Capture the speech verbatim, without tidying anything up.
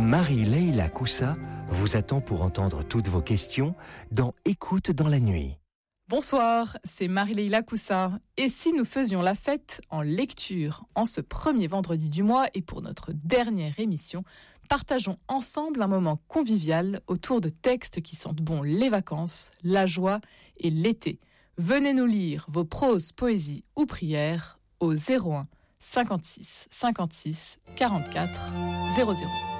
Marie-Leila Coussa vous attend pour entendre toutes vos questions dans Écoute dans la nuit. Bonsoir, c'est Marie-Leila Coussa. Et si nous faisions la fête en lecture en ce premier vendredi du mois et pour notre dernière émission, partageons ensemble un moment convivial autour de textes qui sentent bon les vacances, la joie et l'été. Venez nous lire vos proses, poésies ou prières au zéro un cinquante-six cinquante-six quarante-quatre zéro zéro.